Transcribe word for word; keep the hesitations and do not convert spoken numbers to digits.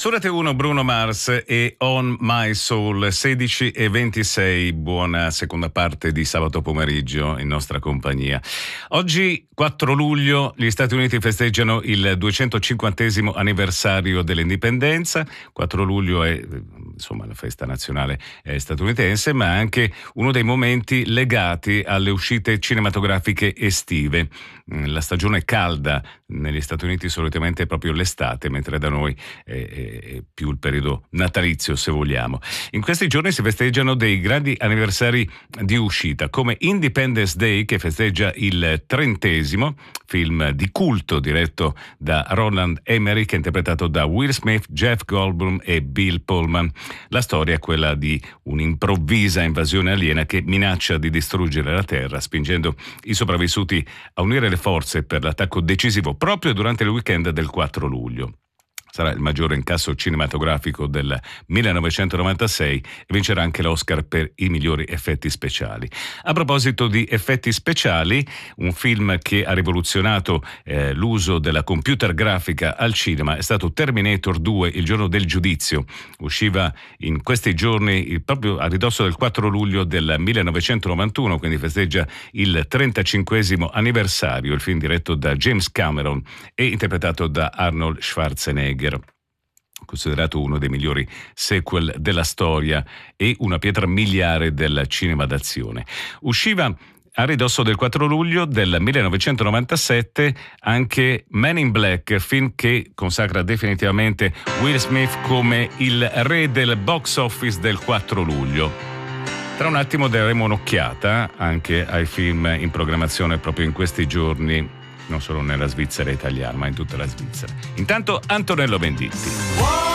Su Rete uno Bruno Mars e On My Soul, sedici e ventisei, buona seconda parte di sabato pomeriggio in nostra compagnia. Oggi quattro luglio gli Stati Uniti festeggiano il duecentocinquantesimo anniversario dell'indipendenza. quattro luglio è insomma la festa nazionale statunitense, ma anche uno dei momenti legati alle uscite cinematografiche estive. La stagione calda negli Stati Uniti solitamente è proprio l'estate, mentre da noi è, è più il periodo natalizio, se vogliamo. In questi giorni si festeggiano dei grandi anniversari di uscita, come Independence Day, che festeggia il trentesimo, film di culto diretto da Roland Emmerich, interpretato da Will Smith, Jeff Goldblum e Bill Pullman. La storia è quella di un'improvvisa invasione aliena che minaccia di distruggere la Terra, spingendo i sopravvissuti a unire le forze per l'attacco decisivo proprio durante il weekend del quattro luglio. Sarà il maggiore incasso cinematografico del millenovecentonovantasei e vincerà anche l'Oscar per i migliori effetti speciali. A proposito di effetti speciali, un film che ha rivoluzionato eh, l'uso della computer grafica al cinema è stato Terminator due, Il giorno del giudizio. Usciva in questi giorni il, proprio a ridosso del quattro luglio del millenovecentonovantuno, quindi festeggia il trentacinquesimo anniversario. Il film diretto da James Cameron e interpretato da Arnold Schwarzenegger, considerato uno dei migliori sequel della storia e una pietra miliare del cinema d'azione. Usciva a ridosso del quattro luglio del millenovecentonovantasette anche Men in Black, film che consacra definitivamente Will Smith come il re del box office del quattro luglio. Tra un attimo daremo un'occhiata anche ai film in programmazione proprio in questi giorni, non solo nella Svizzera italiana, ma in tutta la Svizzera. Intanto Antonello Venditti.